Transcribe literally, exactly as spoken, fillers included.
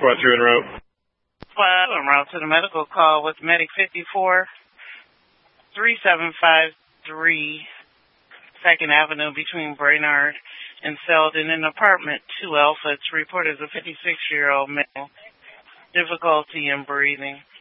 Squad two en route. Squad en route to the medical call with Medic fifty-four, three seven five three second Avenue between Brainerd and Selden in apartment two Alpha. It's reported as a fifty-six-year-old male. Difficulty in breathing.